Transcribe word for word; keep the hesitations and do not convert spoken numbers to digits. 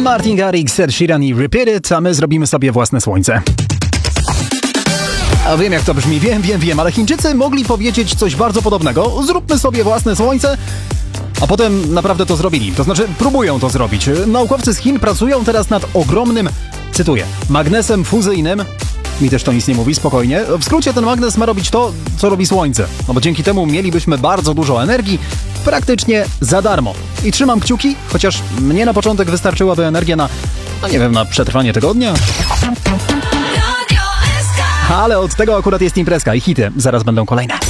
Martin Garrix, Ed Sheeran i Repeat It, a my zrobimy sobie własne słońce. A wiem jak to brzmi, wiem, wiem, wiem, ale Chińczycy mogli powiedzieć coś bardzo podobnego. Zróbmy sobie własne słońce. A potem naprawdę to zrobili. To znaczy próbują to zrobić. Naukowcy z Chin pracują teraz nad ogromnym, cytuję, magnesem fuzyjnym. Mi też to nic nie mówi, spokojnie. W skrócie ten magnes ma robić to, co robi Słońce. No bo dzięki temu mielibyśmy bardzo dużo energii, praktycznie za darmo. I trzymam kciuki, chociaż mnie na początek wystarczyłaby energia na, no nie wiem, na przetrwanie tygodnia. Ale od tego akurat jest imprezka i hity zaraz będą kolejne.